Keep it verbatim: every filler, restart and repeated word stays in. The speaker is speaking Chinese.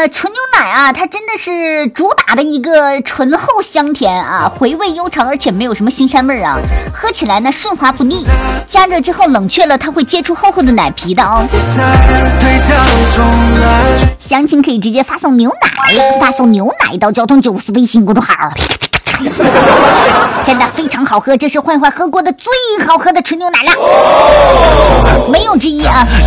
个纯牛奶啊，它真的是主打的一个醇厚香甜啊，回味悠长，而且没有什么腥膻味啊，喝起来呢顺滑不腻，加热之后冷却了，它会结出厚厚的奶皮的哦。详情可以直接发送牛奶，发送牛奶到交通九四微信公众号。真的非常好喝，这是坏坏喝过的最好喝的纯牛奶了，没有之一啊。